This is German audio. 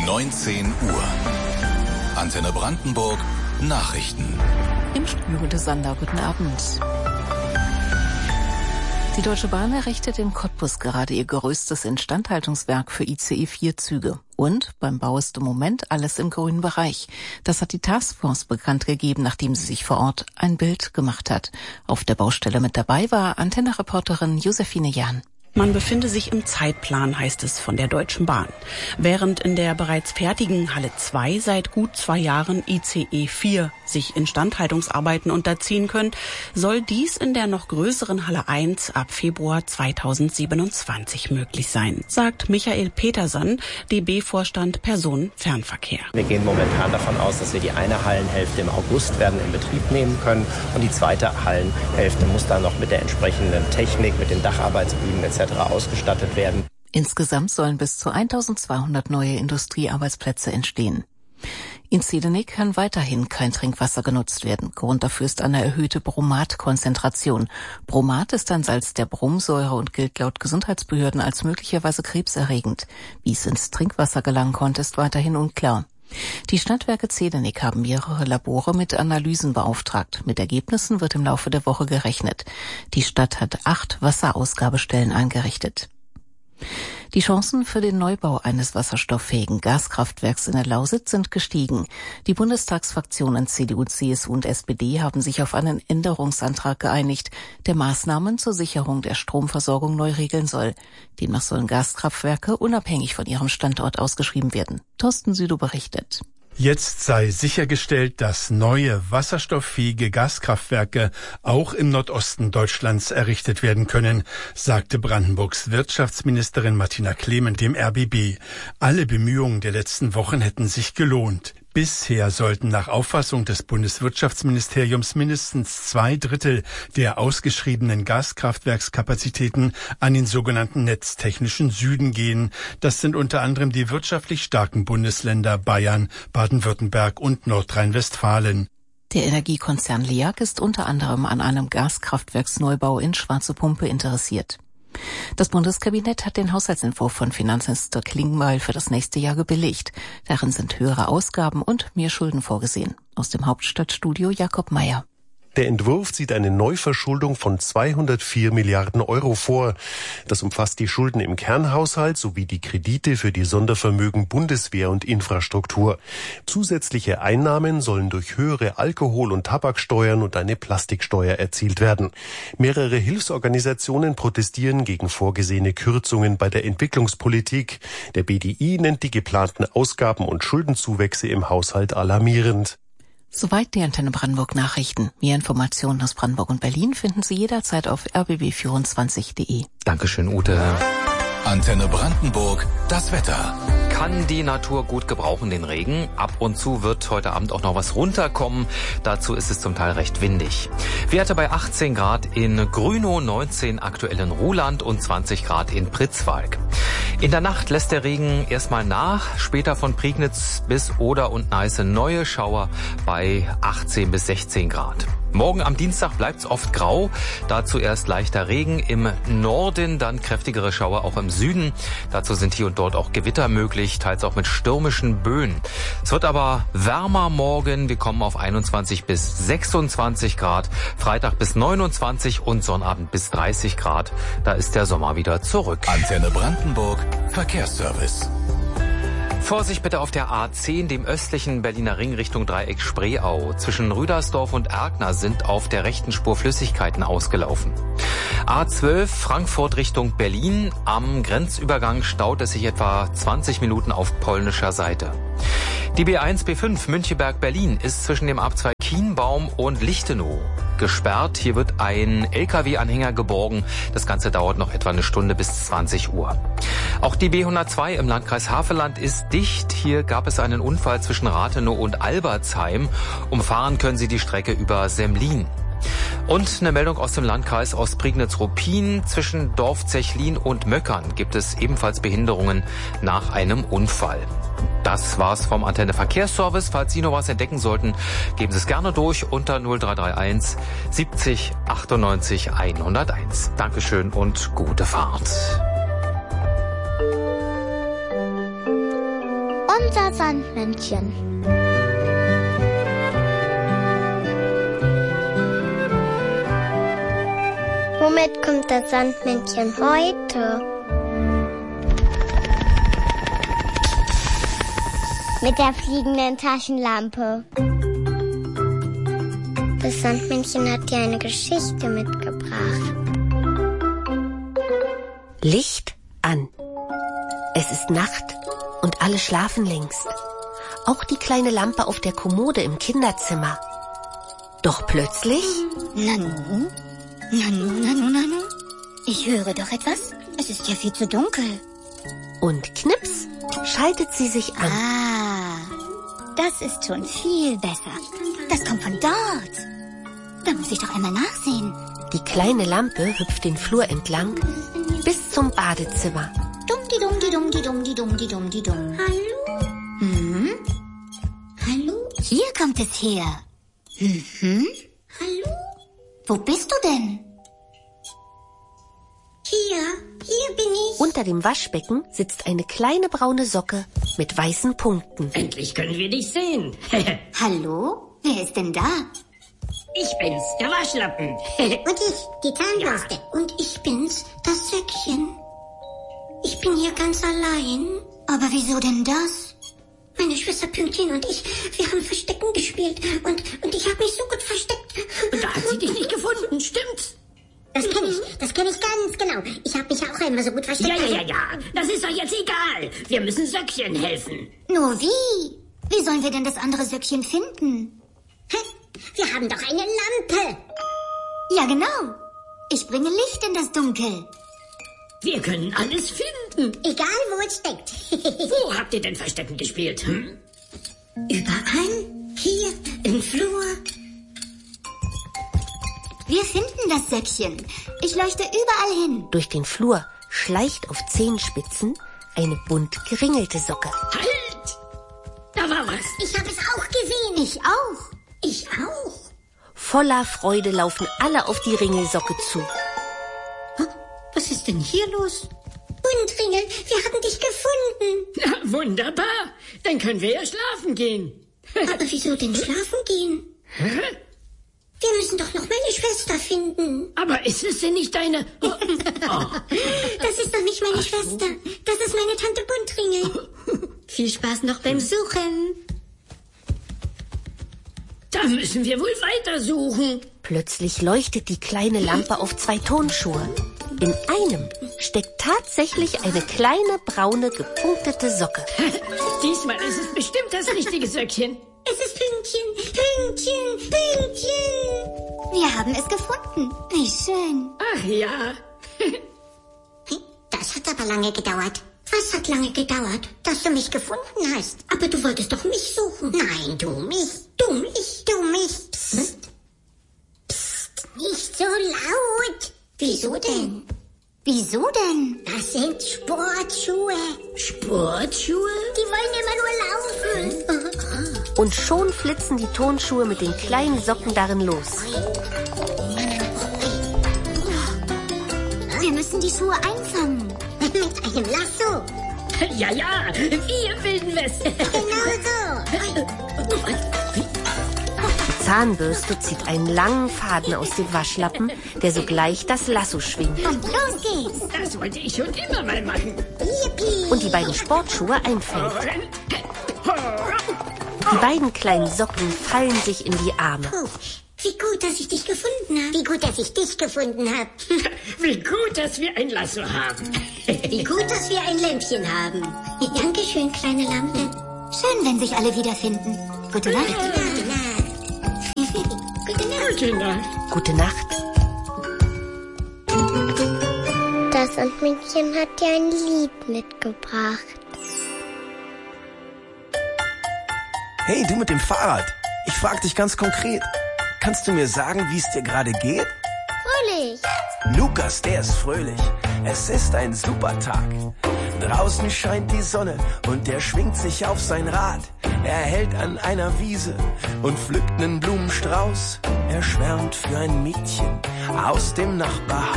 19 Uhr. Antenne Brandenburg, Nachrichten. Im Studio de Sander, guten Abend. Die Deutsche Bahn errichtet in Cottbus gerade ihr größtes Instandhaltungswerk für ICE-4-Züge. Und beim Bau ist im Moment alles im grünen Bereich. Das hat die Taskforce bekannt gegeben, nachdem sie sich vor Ort ein Bild gemacht hat. Auf der Baustelle mit dabei war Antenne-Reporterin Josephine Jahn. Man befinde sich im Zeitplan, heißt es von der Deutschen Bahn. Während in der bereits fertigen Halle 2 seit gut 2 Jahren ICE 4 sich Instandhaltungsarbeiten unterziehen können, soll dies in der noch größeren Halle 1 ab Februar 2027 möglich sein, sagt Michael Peterson, DB-Vorstand Personenfernverkehr. Wir gehen momentan davon aus, dass wir die eine Hallenhälfte im August werden in Betrieb nehmen können und die zweite Hallenhälfte muss dann noch mit der entsprechenden Technik, mit den Dacharbeitsbühnen etc. ausgestattet werden. Insgesamt sollen bis zu 1200 neue Industriearbeitsplätze entstehen. In Zedenik kann weiterhin kein Trinkwasser genutzt werden. Grund dafür ist eine erhöhte Bromatkonzentration. Bromat ist ein Salz der Bromsäure und gilt laut Gesundheitsbehörden als möglicherweise krebserregend. Wie es ins Trinkwasser gelangen konnte, ist weiterhin unklar. Die Stadtwerke Zedenik haben mehrere Labore mit Analysen beauftragt. Mit Ergebnissen wird im Laufe der Woche gerechnet. Die Stadt hat 8 Wasserausgabestellen eingerichtet. Die Chancen für den Neubau eines wasserstofffähigen Gaskraftwerks in der Lausitz sind gestiegen. Die Bundestagsfraktionen CDU, CSU und SPD haben sich auf einen Änderungsantrag geeinigt, der Maßnahmen zur Sicherung der Stromversorgung neu regeln soll. Demnach sollen Gaskraftwerke unabhängig von ihrem Standort ausgeschrieben werden. Thorsten Südow berichtet. Jetzt sei sichergestellt, dass neue wasserstofffähige Gaskraftwerke auch im Nordosten Deutschlands errichtet werden können, sagte Brandenburgs Wirtschaftsministerin Martina Clement dem RBB. Alle Bemühungen der letzten Wochen hätten sich gelohnt. Bisher sollten nach Auffassung des Bundeswirtschaftsministeriums mindestens 2/3 der ausgeschriebenen Gaskraftwerkskapazitäten an den sogenannten netztechnischen Süden gehen. Das sind unter anderem die wirtschaftlich starken Bundesländer Bayern, Baden-Württemberg und Nordrhein-Westfalen. Der Energiekonzern LEAG ist unter anderem an einem Gaskraftwerksneubau in Schwarze Pumpe interessiert. Das Bundeskabinett hat den Haushaltsentwurf von Finanzminister Klingbeil für das nächste Jahr gebilligt. Darin sind höhere Ausgaben und mehr Schulden vorgesehen. Aus dem Hauptstadtstudio Jakob Meyer. Der Entwurf sieht eine Neuverschuldung von 204 Milliarden Euro vor. Das umfasst die Schulden im Kernhaushalt sowie die Kredite für die Sondervermögen Bundeswehr und Infrastruktur. Zusätzliche Einnahmen sollen durch höhere Alkohol- und Tabaksteuern und eine Plastiksteuer erzielt werden. Mehrere Hilfsorganisationen protestieren gegen vorgesehene Kürzungen bei der Entwicklungspolitik. Der BDI nennt die geplanten Ausgaben- und Schuldenzuwächse im Haushalt alarmierend. Soweit die Antenne Brandenburg Nachrichten. Mehr Informationen aus Brandenburg und Berlin finden Sie jederzeit auf rbb24.de. Dankeschön, Ute. Antenne Brandenburg, das Wetter. Kann die Natur gut gebrauchen, den Regen. Ab und zu wird heute Abend auch noch was runterkommen. Dazu ist es zum Teil recht windig. Werte bei 18 Grad in Grünow, 19 aktuell in Ruhland und 20 Grad in Pritzwalk. In der Nacht lässt der Regen erstmal nach. Später von Prignitz bis Oder und Neiße neue Schauer bei 18 bis 16 Grad. Morgen am Dienstag bleibt's oft grau. Dazu erst leichter Regen im Norden, dann kräftigere Schauer auch im Süden. Dazu sind hier und dort auch Gewitter möglich, teils auch mit stürmischen Böen. Es wird aber wärmer morgen. Wir kommen auf 21 bis 26 Grad. Freitag bis 29 und Sonnabend bis 30 Grad. Da ist der Sommer wieder zurück. Antenne Brandenburg, Verkehrsservice. Vorsicht bitte auf der A10, dem östlichen Berliner Ring Richtung Dreieck Spreeau. Zwischen Rüdersdorf und Erkner sind auf der rechten Spur Flüssigkeiten ausgelaufen. A12 Frankfurt Richtung Berlin. Am Grenzübergang staut es sich etwa 20 Minuten auf polnischer Seite. Die B1 B5 Müncheberg-Berlin ist zwischen dem Abzweig Kienbaum und Lichtenau gesperrt. Hier wird ein LKW-Anhänger geborgen. Das Ganze dauert noch etwa eine Stunde bis 20 Uhr. Auch die B102 im Landkreis Havelland ist dicht. Hier gab es einen Unfall zwischen Rathenow und Albertsheim. Umfahren können Sie die Strecke über Semlin. Und eine Meldung aus dem Landkreis Ostprignitz-Ruppin. Zwischen Dorf Zechlin und Möckern gibt es ebenfalls Behinderungen nach einem Unfall. Das war's vom Antenne Verkehrsservice. Falls Sie noch was entdecken sollten, geben Sie es gerne durch unter 0331 70 98 101. Dankeschön und gute Fahrt. unser Sandmännchen. Womit kommt das Sandmännchen heute? Mit der fliegenden Taschenlampe. Das Sandmännchen hat dir eine Geschichte mitgebracht. Licht an. Es ist Nacht und alle schlafen längst. Auch die kleine Lampe auf der Kommode im Kinderzimmer. Doch plötzlich... Nanu? Nanu? Ich höre doch etwas. Es ist ja viel zu dunkel. Und knips, schaltet sie sich an. Das ist schon viel besser. Das kommt von dort. Da muss ich doch einmal nachsehen. Die kleine Lampe hüpft den Flur entlang bis zum Badezimmer. Dumm. Hallo? Hallo? Hier kommt es her. Hallo? Wo bist du denn? Hier bin ich. Unter dem Waschbecken sitzt eine kleine braune Socke mit weißen Punkten. Endlich können wir dich sehen. Hallo? Wer ist denn da? Ich bin's, der Waschlappen. Und ich, die Zahnbürste. Ja. Und ich bin's, das Söckchen. Ich bin hier ganz allein. Aber wieso denn das? Meine Schwester Pünktchen und ich, wir haben Verstecken gespielt. Und ich habe mich so gut versteckt. Und da hat sie dich nicht gefunden, stimmt's? Das kenn ich ganz genau. Ich habe mich auch einmal so gut versteckt. Ja. Das ist doch jetzt egal. Wir müssen Söckchen helfen. Nur wie? Wie sollen wir denn das andere Söckchen finden? Wir haben doch eine Lampe. Ja, genau. Ich bringe Licht in das Dunkel. Wir können alles finden. Egal, wo es steckt. Wo habt ihr denn Verstecken gespielt? Überall. Hier, im Flur. Wir finden das Söckchen. Ich leuchte überall hin. Durch den Flur schleicht auf Zehenspitzen eine bunt geringelte Socke. Halt! Da war was. Ich habe es auch gesehen. Ich auch. Voller Freude laufen alle auf die Ringelsocke zu. Was ist denn hier los? Buntringel, wir haben dich gefunden. Na, wunderbar. Dann können wir ja schlafen gehen. Aber wieso denn schlafen gehen? Wir müssen doch noch meine Schwester finden. Aber ist es denn nicht deine... Oh. Das ist doch nicht meine Schwester. Das ist meine Tante Buntringel. Viel Spaß noch beim Suchen. Da müssen wir wohl weitersuchen. Plötzlich leuchtet die kleine Lampe auf 2 Turnschuhe. In einem steckt tatsächlich eine kleine, braune, gepunktete Socke. Diesmal ist es bestimmt das richtige Söckchen. Es ist Pünktchen. Wir haben es gefunden. Wie schön. Ach ja. Das hat aber lange gedauert. Was hat lange gedauert? Dass du mich gefunden hast. Aber du wolltest doch mich suchen. Nein, du mich. Psst. Nicht so laut. Wieso denn? Das sind Sportschuhe. Sportschuhe? Die wollen immer nur laufen. Und schon flitzen die Turnschuhe mit den kleinen Socken darin los. Wir müssen die Schuhe einfangen. Mit einem Lasso. Ja, wir im Wilden Westen. Genau so. Die Zahnbürste zieht einen langen Faden aus dem Waschlappen, der sogleich das Lasso schwingt. Und los geht's. Das wollte ich schon immer mal machen. Yippie. Und die beiden Sportschuhe einfängt. Die beiden kleinen Socken fallen sich in die Arme. Wie gut, dass ich dich gefunden habe. Wie gut, dass ich dich gefunden habe. Wie gut, dass wir ein Lasso haben. Wie gut, dass wir ein Lämpchen haben. Dankeschön, kleine Lampe. Schön, wenn sich alle wiederfinden. Gute Nacht. Gute Nacht. Gute Nacht. Das Sandmännchen hat dir ein Lied mitgebracht. Hey, du mit dem Fahrrad. Ich frag dich ganz konkret. Kannst du mir sagen, wie es dir gerade geht? Fröhlich. Lukas, der ist fröhlich. Es ist ein super Tag. Draußen scheint die Sonne und er schwingt sich auf sein Rad. Er hält an einer Wiese und pflückt nen Blumenstrauß. Er schwärmt für ein Mädchen aus dem Nachbarhaus.